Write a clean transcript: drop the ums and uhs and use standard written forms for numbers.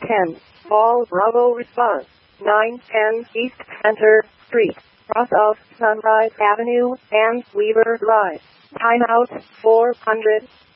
10. All Bravo response. 910 East Center Street, cross of Sunrise Avenue and Weaver Drive. Timeout 400.